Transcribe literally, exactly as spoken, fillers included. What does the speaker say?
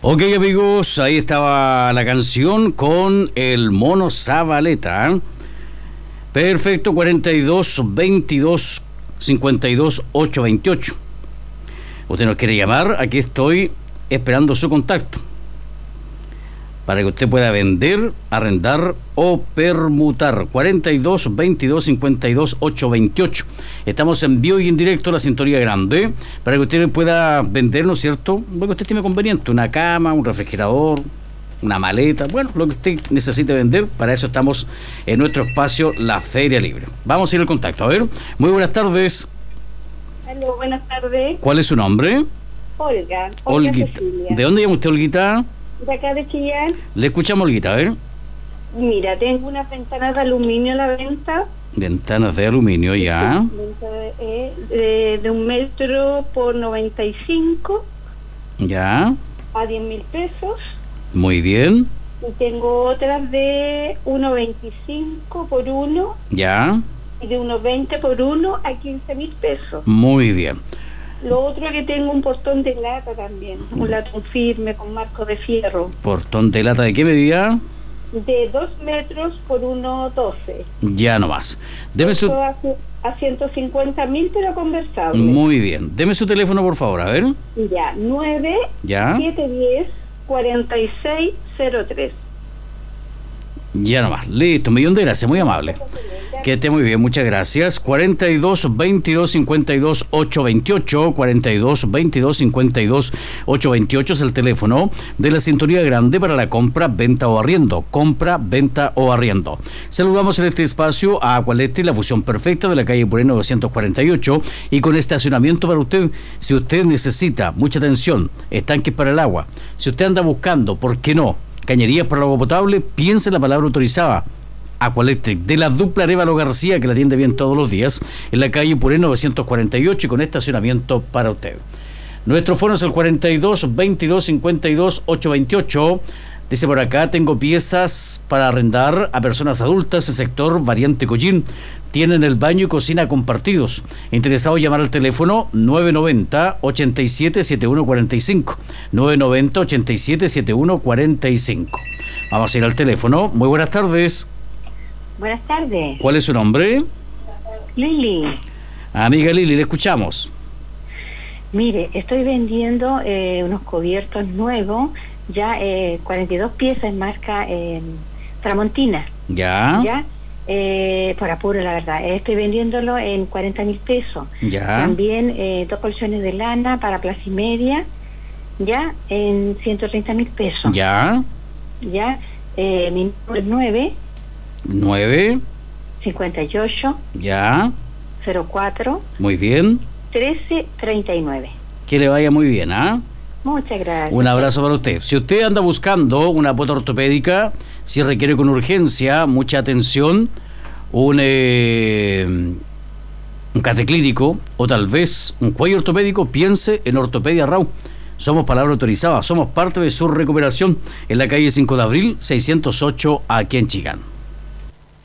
Ok, amigos, ahí estaba la canción con el Mono Zabaleta. ¿eh? Perfecto, cuarenta y dos, veintidós, cincuenta y dos, ochocientos veintiocho. Usted nos quiere llamar, aquí estoy esperando su contacto para que usted pueda vender, arrendar o permutar. cuarenta y dos, veintidós, cincuenta y dos, ochocientos veintiocho. Estamos en vivo y en directo a la Sintonía Grande para que usted pueda vender, ¿no es cierto? Lo que usted estime conveniente, una cama, un refrigerador, una maleta, bueno, lo que usted necesite vender. Para eso estamos en nuestro espacio, la Feria Libre. Vamos a ir al contacto. A ver, muy buenas tardes. Hola, buenas tardes. ¿Cuál es su nombre? Olga. Olga Olguita. Cecilia. ¿De dónde llama usted, Olguita? De acá de Chillán. Le escuchamos, Olguita, a ver. Mira, tengo unas ventanas de aluminio a la venta. Ventanas de aluminio, ya. Venta de, eh, de, de un metro por noventa y cinco Ya. a diez mil pesos. Muy bien. Y tengo otras de uno veinticinco por uno Ya. y de uno veinte por uno a quince mil pesos. Muy bien. Lo otro que tengo un portón de lata también, un latón firme con marco de fierro, ¿Portón de lata de qué medida? de dos metros por uno doce. Ya no más. Deme su... Esto a, a ciento cincuenta mil, pero conversable. Muy bien. Deme su teléfono, por favor, a ver. Ya, nueve Ya. siete diez cuarenta y seis cero tres. Ya no más. Listo. Millón de gracias. Muy amable. Que esté muy bien. Muchas gracias. cuarenta y dos, veintidós, cincuenta y dos, ochocientos veintiocho. cuarenta y dos, veintidós, cincuenta y dos, ochocientos veintiocho es el teléfono de la Sintonía Grande para la compra, venta o arriendo. Compra, venta o arriendo. Saludamos en este espacio a Aqualetri, la fusión perfecta de la calle Puré novecientos cuarenta y ocho, y con estacionamiento para usted. Si usted necesita mucha atención, estanques para el agua, si usted anda buscando, ¿por qué no?, cañerías para el agua potable, piense en la palabra autorizada. Aqualectric, de la dupla Arévalo García, que la atiende bien todos los días, en la calle Puré novecientos cuarenta y ocho, y con estacionamiento para usted. Nuestro fono es el cuarenta y dos, veintidós, cincuenta y dos, ochocientos veintiocho. Dice por acá, tengo piezas para arrendar a personas adultas en sector Variante Collín. Tienen el baño y cocina compartidos. Interesado, llamar al teléfono nueve noventa, ochenta y siete, setenta y uno cuarenta y cinco. nueve noventa, ochenta y siete, setenta y uno cuarenta y cinco. Vamos a ir al teléfono. Muy buenas tardes. Buenas tardes. ¿Cuál es su nombre? Lili. Amiga Lili, le escuchamos. Mire, estoy vendiendo eh, unos cubiertos nuevos, ya eh, cuarenta y dos piezas, marca eh, Tramontina. Ya. Ya. Eh, por apuro, la verdad. Eh, estoy vendiéndolo en cuarenta mil pesos. Ya. También eh, dos colchones de lana para plaza y media, ya, en ciento treinta mil pesos. Ya. Ya. Eh, mi número es nueve nueve. cincuenta y ocho Ya. cero cuatro Muy bien. trece treinta y nueve. Que le vaya muy bien, ¿ah? Muchas gracias. Un abrazo para usted. Si usted anda buscando una bota ortopédica, si requiere con urgencia, mucha atención, un, eh, un cateclínico o tal vez un cuello ortopédico, piense en Ortopedia Rau. Somos palabra autorizada, somos parte de su recuperación en la calle cinco de abril, seiscientos ocho, aquí en Chillán.